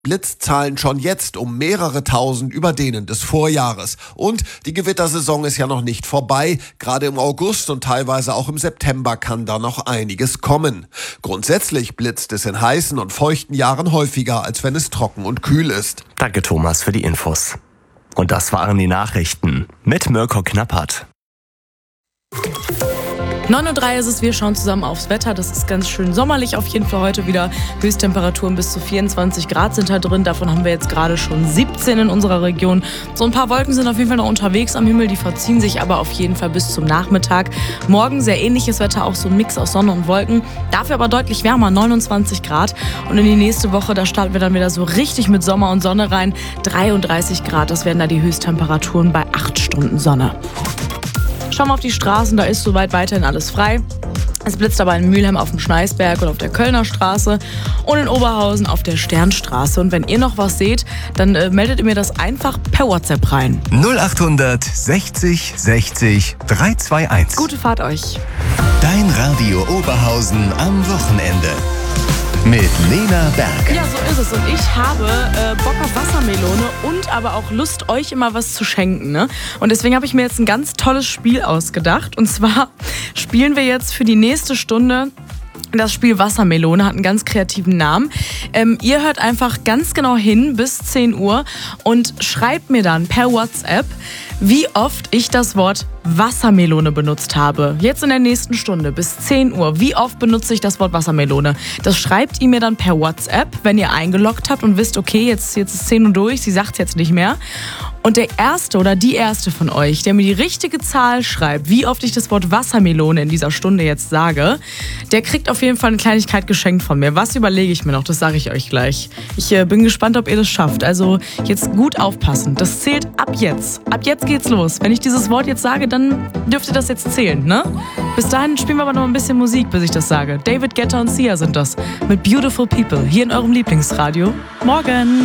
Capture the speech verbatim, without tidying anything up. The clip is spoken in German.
Blitzzahlen schon jetzt um mehrere tausend über denen des Vorjahres. Und die Gewittersaison ist ja noch nicht vorbei. Gerade im August und teilweise auch im September kann da noch einiges kommen. Grundsätzlich blitzt es in heißen und feuchten Jahren häufiger, als wenn es trocken und kühl ist. Danke, Thomas, für die Infos. Und das waren die Nachrichten mit Mirko Knappert. neun Uhr drei ist es, wir schauen zusammen aufs Wetter. Das ist ganz schön sommerlich auf jeden Fall heute wieder. Höchsttemperaturen bis zu vierundzwanzig Grad sind da drin. Davon haben wir jetzt gerade schon siebzehn in unserer Region. So ein paar Wolken sind auf jeden Fall noch unterwegs am Himmel. Die verziehen sich aber auf jeden Fall bis zum Nachmittag. Morgen sehr ähnliches Wetter, auch so ein Mix aus Sonne und Wolken. Dafür aber deutlich wärmer, neunundzwanzig Grad. Und in die nächste Woche, da starten wir dann wieder so richtig mit Sommer und Sonne rein. dreiunddreißig Grad, das werden da die Höchsttemperaturen bei acht Stunden Sonne. Schauen wir auf die Straßen, da ist soweit weiterhin alles frei. Es blitzt aber in Mülheim auf dem Schneisberg und auf der Kölner Straße und in Oberhausen auf der Sternstraße. Und wenn ihr noch was seht, dann äh, meldet ihr mir das einfach per WhatsApp rein. null achthundert sechzig sechzig dreihunderteinundzwanzig. Gute Fahrt euch. Dein Radio Oberhausen am Wochenende. Mit Lena Berg. Ja, so ist es. Und ich habe äh, Bock auf Wassermelone und aber auch Lust, euch immer was zu schenken. Ne? Und deswegen habe ich mir jetzt ein ganz tolles Spiel ausgedacht. Und zwar spielen wir jetzt für die nächste Stunde das Spiel Wassermelone, hat einen ganz kreativen Namen. Ähm, ihr hört einfach ganz genau hin bis zehn Uhr und schreibt mir dann per WhatsApp, wie oft ich das Wort Wassermelone benutzt habe. Jetzt in der nächsten Stunde bis zehn Uhr. Wie oft benutze ich das Wort Wassermelone? Das schreibt ihr mir dann per WhatsApp, wenn ihr eingeloggt habt und wisst, okay, jetzt, jetzt ist zehn Uhr durch, sie sagt es jetzt nicht mehr. Und der Erste oder die Erste von euch, der mir die richtige Zahl schreibt, wie oft ich das Wort Wassermelone in dieser Stunde jetzt sage, der kriegt auf jeden Fall eine Kleinigkeit geschenkt von mir. Was überlege ich mir noch? Das sage ich euch gleich. Ich äh, bin gespannt, ob ihr das schafft. Also jetzt gut aufpassen. Das zählt ab jetzt. Ab jetzt geht's los. Wenn ich dieses Wort jetzt sage, dann dürft ihr das jetzt zählen, ne? Bis dahin spielen wir aber noch ein bisschen Musik, bis ich das sage. David Guetta und Sia sind das mit Beautiful People hier in eurem Lieblingsradio. Morgen!